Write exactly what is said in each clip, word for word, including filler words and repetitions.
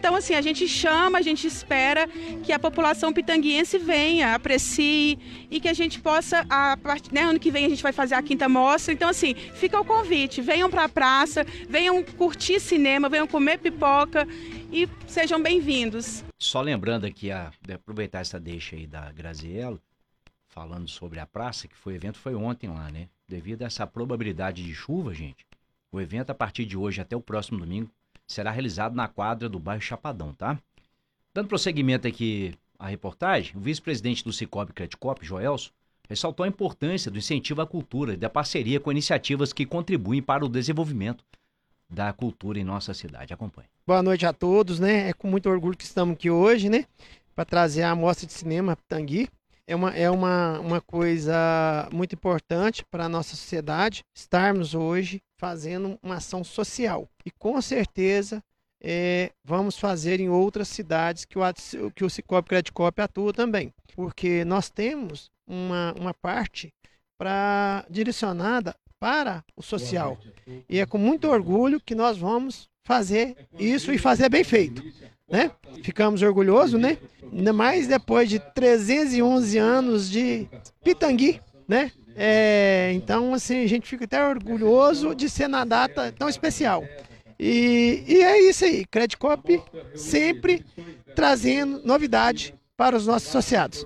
Então, assim, a gente chama, a gente espera que a população pitanguiense venha, aprecie e que a gente possa, a part... né, ano que vem a gente vai fazer a quinta mostra. Então, assim, fica o convite, venham para a praça, venham curtir cinema, venham comer pipoca e sejam bem-vindos. Só lembrando aqui, a, de aproveitar essa deixa aí da Graziella, falando sobre a praça, que foi, o evento foi ontem lá, né? Devido a essa probabilidade de chuva, gente, o evento a partir de hoje até o próximo domingo será realizado na quadra do bairro Chapadão, tá? Dando prosseguimento aqui à reportagem, o vice-presidente do Sicoob Credicop, Joelson, ressaltou a importância do incentivo à cultura e da parceria com iniciativas que contribuem para o desenvolvimento da cultura em nossa cidade. Acompanhe. Boa noite a todos, né? É com muito orgulho que estamos aqui hoje, né? Para trazer a Mostra de Cinema Pitangui. É uma, é uma, uma coisa muito importante para a nossa sociedade estarmos hoje fazendo uma ação social. E com certeza é, vamos fazer em outras cidades que o, que o Sicoob Credicop atua também. Porque nós temos uma, uma parte pra, direcionada para o social. E é com muito orgulho que nós vamos fazer isso e fazer bem feito, né? Ficamos orgulhosos, né? Ainda mais depois de trezentos e onze anos de Pitangui, né? É, então, assim, a gente fica até orgulhoso de ser na data tão especial. E, e é isso aí, Credicop sempre trazendo novidade para os nossos associados.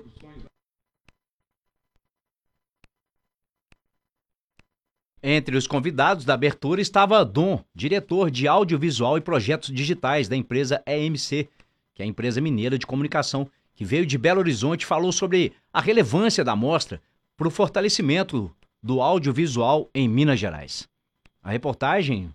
Entre os convidados da abertura estava Dom, diretor de audiovisual e projetos digitais da empresa E M C, que é a empresa mineira de comunicação, que veio de Belo Horizonte e falou sobre a relevância da mostra para o fortalecimento do audiovisual em Minas Gerais. A reportagem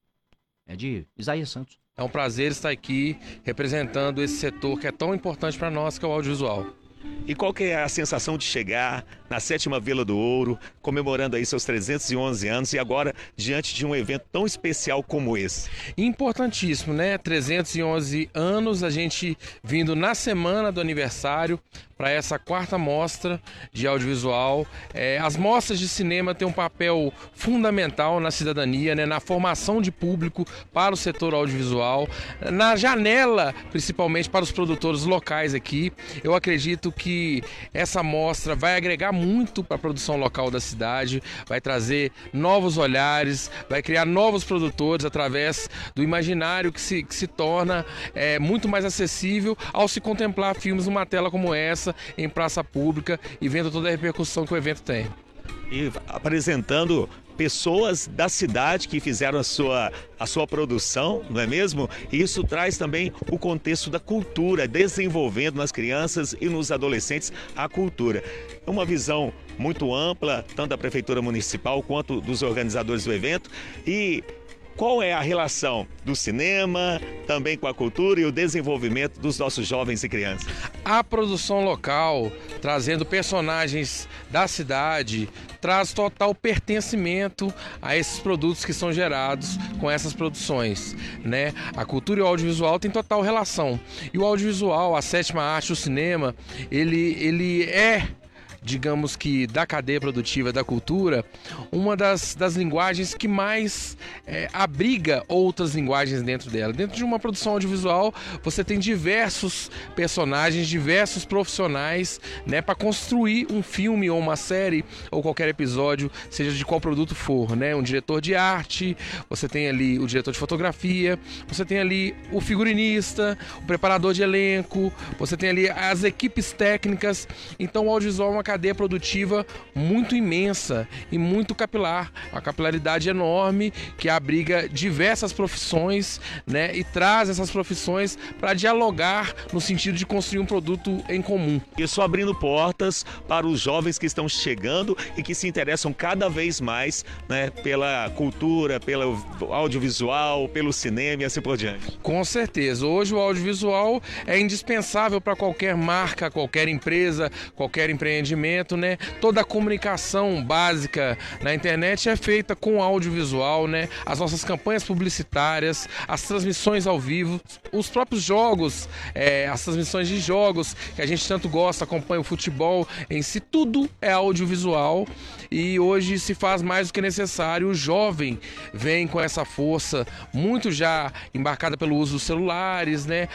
é de Isaías Santos. É um prazer estar aqui representando esse setor que é tão importante para nós, que é o audiovisual. E qual que é a sensação de chegar na sétima Vila do Ouro, comemorando aí seus trezentos e onze anos e agora diante de um evento tão especial como esse? Importantíssimo, né? trezentos e onze anos, a gente vindo na semana do aniversário para essa quarta mostra de audiovisual. É, as mostras de cinema têm um papel fundamental na cidadania, né? Na formação de público para o setor audiovisual, na janela, principalmente para os produtores locais aqui. Eu acredito que essa mostra vai agregar muito para a produção local da cidade, vai trazer novos olhares, vai criar novos produtores através do imaginário que se, que se torna é, muito mais acessível ao se contemplar filmes numa tela como essa, em praça pública e vendo toda a repercussão que o evento tem. E apresentando pessoas da cidade que fizeram a sua, a sua produção, não é mesmo? E isso traz também o contexto da cultura, desenvolvendo nas crianças e nos adolescentes a cultura. É uma visão muito ampla, tanto da Prefeitura Municipal quanto dos organizadores do evento. E qual é a relação do cinema, também com a cultura e o desenvolvimento dos nossos jovens e crianças? A produção local, trazendo personagens da cidade, traz total pertencimento a esses produtos que são gerados com essas produções, né? A cultura e o audiovisual têm total relação. E o audiovisual, a sétima arte, o cinema, ele, ele é, digamos que da cadeia produtiva da cultura, uma das, das linguagens que mais é, abriga outras linguagens dentro dela. Dentro de uma produção audiovisual, você tem diversos personagens, diversos profissionais, né, para construir um filme ou uma série ou qualquer episódio, seja de qual produto for, né? Um diretor de arte, você tem ali o diretor de fotografia, você tem ali o figurinista, o preparador de elenco, você tem ali as equipes técnicas. Então o audiovisual é uma cadeia produtiva muito imensa e muito capilar, a capilaridade enorme que abriga diversas profissões, né, e traz essas profissões para dialogar no sentido de construir um produto em comum. Isso abrindo portas para os jovens que estão chegando e que se interessam cada vez mais, né, pela cultura, pelo audiovisual, pelo cinema e assim por diante. Com certeza, hoje o audiovisual é indispensável para qualquer marca, qualquer empresa, qualquer empreendimento. Né? Toda a comunicação básica na internet é feita com audiovisual, né? As nossas campanhas publicitárias, as transmissões ao vivo, os próprios jogos, é, as transmissões de jogos que a gente tanto gosta, acompanha o futebol em si, tudo é audiovisual e hoje se faz mais do que necessário. O jovem vem com essa força muito já embarcada pelo uso dos celulares, né?